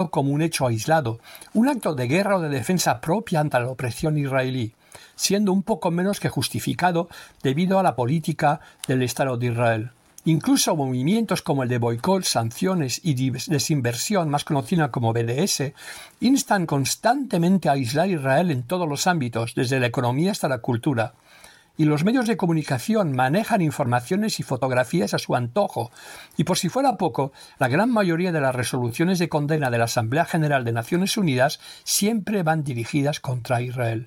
como un hecho aislado, un acto de guerra o de defensa propia ante la opresión israelí, siendo un poco menos que justificado debido a la política del Estado de Israel. Incluso movimientos como el de boicot, sanciones y desinversión, más conocida como BDS, instan constantemente a aislar a Israel en todos los ámbitos, desde la economía hasta la cultura. Y los medios de comunicación manejan informaciones y fotografías a su antojo, y por si fuera poco, la gran mayoría de las resoluciones de condena de la Asamblea General de Naciones Unidas siempre van dirigidas contra Israel.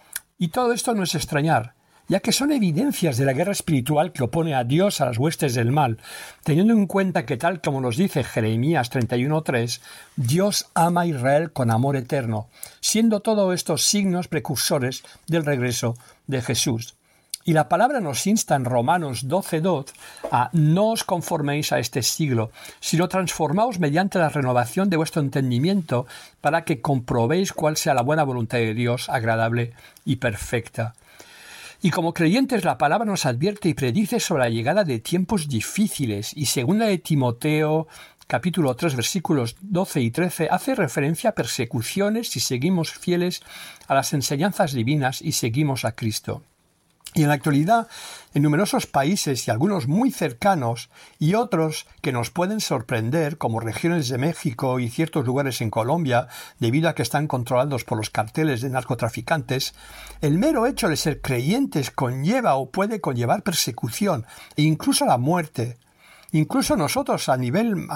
Y todo esto no es extrañar, ya que son evidencias de la guerra espiritual que opone a Dios a las huestes del mal, teniendo en cuenta que, tal como nos dice Jeremías 31:3, Dios ama a Israel con amor eterno, siendo todos estos signos precursores del regreso de Jesús. Y la palabra nos insta en Romanos 12:2 a no os conforméis a este siglo, sino transformaos mediante la renovación de vuestro entendimiento para que comprobéis cuál sea la buena voluntad de Dios, agradable y perfecta. Y como creyentes la palabra nos advierte y predice sobre la llegada de tiempos difíciles, y segunda de Timoteo capítulo 3 versículos 12 y 13 hace referencia a persecuciones si seguimos fieles a las enseñanzas divinas y seguimos a Cristo. Y en la actualidad, en numerosos países y algunos muy cercanos y otros que nos pueden sorprender, como regiones de México y ciertos lugares en Colombia, debido a que están controlados por los carteles de narcotraficantes, el mero hecho de ser creyentes conlleva o puede conllevar persecución e incluso la muerte. Incluso nosotros a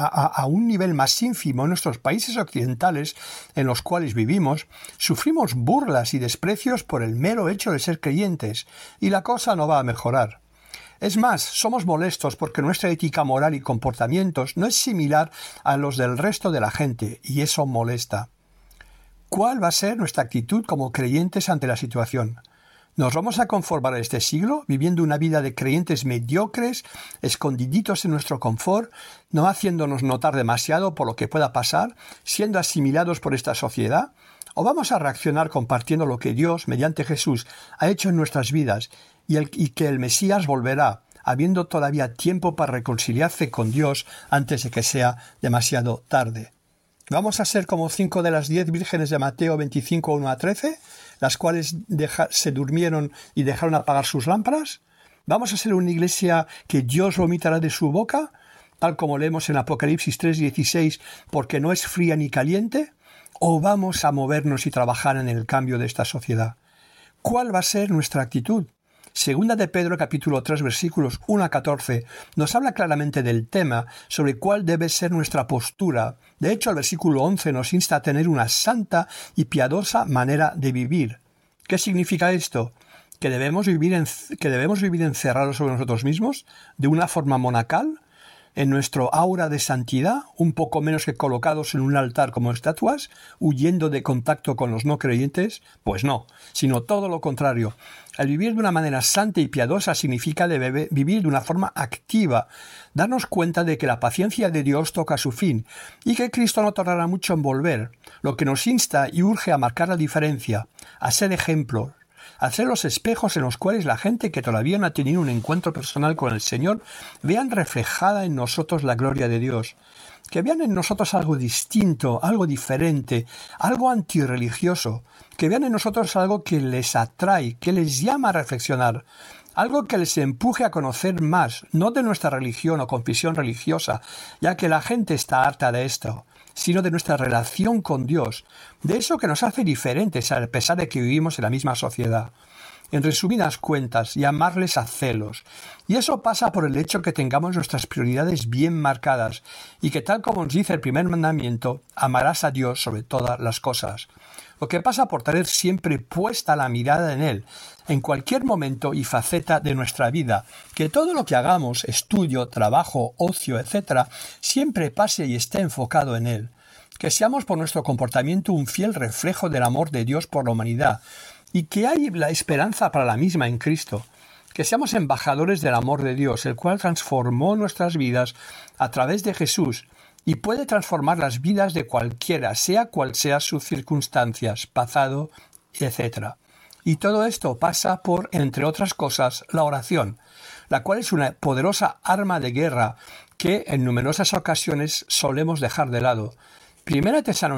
un nivel más ínfimo en nuestros países occidentales en los cuales vivimos, sufrimos burlas y desprecios por el mero hecho de ser creyentes, y la cosa no va a mejorar. Es más, somos molestos porque nuestra ética moral y comportamientos no es similar a los del resto de la gente, y eso molesta. ¿Cuál va a ser nuestra actitud como creyentes ante la situación? ¿Nos vamos a conformar a este siglo, viviendo una vida de creyentes mediocres, escondiditos en nuestro confort, no haciéndonos notar demasiado por lo que pueda pasar, siendo asimilados por esta sociedad? ¿O vamos a reaccionar compartiendo lo que Dios, mediante Jesús, ha hecho en nuestras vidas y que el Mesías volverá, habiendo todavía tiempo para reconciliarse con Dios antes de que sea demasiado tarde? ¿Vamos a ser como 5 de las 10 vírgenes de Mateo 25, 1 a 13, las cuales se durmieron y dejaron apagar sus lámparas? ¿Vamos a ser una iglesia que Dios vomitará de su boca, tal como leemos en Apocalipsis 3:16, porque no es fría ni caliente? ¿O vamos a movernos y trabajar en el cambio de esta sociedad? ¿Cuál va a ser nuestra actitud? Segunda de Pedro capítulo 3 versículos 1 a 14 nos habla claramente del tema sobre cuál debe ser nuestra postura. De hecho, el versículo 11 nos insta a tener una santa y piadosa manera de vivir. ¿Qué significa esto? ¿Que debemos vivir encerrados sobre nosotros mismos de una forma monacal? ¿En nuestro aura de santidad, un poco menos que colocados en un altar como estatuas, huyendo de contacto con los no creyentes? Pues no, sino todo lo contrario. El vivir de una manera santa y piadosa significa vivir de una forma activa, darnos cuenta de que la paciencia de Dios toca su fin y que Cristo no tardará mucho en volver, lo que nos insta y urge a marcar la diferencia, a ser ejemplos, a ser los espejos en los cuales la gente que todavía no ha tenido un encuentro personal con el Señor vean reflejada en nosotros la gloria de Dios, que vean en nosotros algo distinto, algo diferente, algo antirreligioso, que vean en nosotros algo que les atrae, que les llama a reflexionar, algo que les empuje a conocer más, no de nuestra religión o confesión religiosa, ya que la gente está harta de esto, sino de nuestra relación con Dios, de eso que nos hace diferentes a pesar de que vivimos en la misma sociedad. En resumidas cuentas, llamarles a celos. Y eso pasa por el hecho que tengamos nuestras prioridades bien marcadas y que, tal como nos dice el primer mandamiento, amarás a Dios sobre todas las cosas. Lo que pasa por tener siempre puesta la mirada en Él, en cualquier momento y faceta de nuestra vida, que todo lo que hagamos, estudio, trabajo, ocio, etc., siempre pase y esté enfocado en Él. Que seamos por nuestro comportamiento un fiel reflejo del amor de Dios por la humanidad, y que hay la esperanza para la misma en Cristo. Que seamos embajadores del amor de Dios, el cual transformó nuestras vidas a través de Jesús, y puede transformar las vidas de cualquiera, sea cual sea sus circunstancias, pasado, etc. Y todo esto pasa por, entre otras cosas, la oración, la cual es una poderosa arma de guerra que en numerosas ocasiones solemos dejar de lado. Primera